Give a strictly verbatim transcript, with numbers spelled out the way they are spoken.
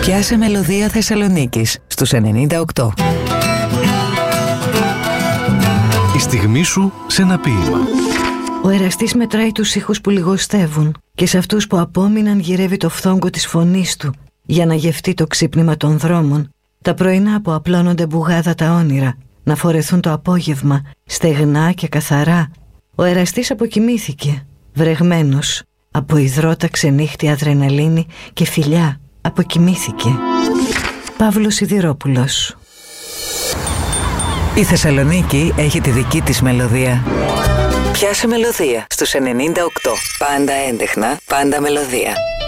Πιάσε μελωδία Θεσσαλονίκης στους ενενήντα οκτώ. Η στιγμή σου σε ένα ποίημα. Ο εραστής μετράει τους ήχους που λιγοστεύουν και σε αυτούς που απόμειναν γυρεύει το φθόγκο της φωνής του για να γευτεί το ξύπνημα των δρόμων, τα πρωινά που απλώνονται μπουγάδα τα όνειρα, να φορεθούν το απόγευμα στεγνά και καθαρά. Ο εραστής αποκοιμήθηκε, βρεγμένος από υδρότα ξενύχτη αδρεναλίνη και φιλιά. Αποκοιμήθηκε. Παύλος Σιδηρόπουλος. Η Θεσσαλονίκη έχει τη δική της μελωδία. Πιάσε μελωδία στους ενενήντα οκτώ. Πάντα έντεχνα, πάντα μελωδία.